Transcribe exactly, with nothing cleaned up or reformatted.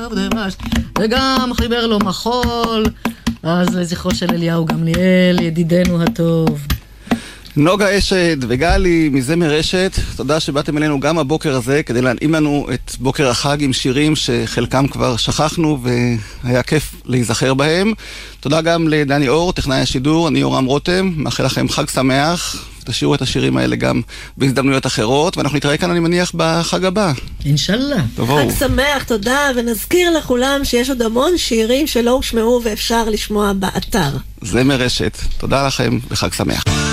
וגם חיבר לו מחול, אז לזכרו של אליהו גמליאל, ידידנו הטוב. נוגה אשת וגלי מזמר אשת, תודה שבאתם אלינו גם הבוקר הזה כדי להנעים לנו את בוקר החג עם שירים שחלקם כבר שכחנו והיה כיף להיזכר בהם. תודה גם לדני אור, טכנאי השידור, אני יורם רותם, מאחל לכם חג שמח, תשאירו את השירים האלה גם בהזדמנויות אחרות, ואנחנו נתראה כאן אני מניח בחג הבא. אינשאללה. חג שמח, תודה, ונזכיר לכולם שיש עוד המון שירים שלא הושמעו ואפשר לשמוע באתר. זמר אשת, תודה לכם וחג שמח.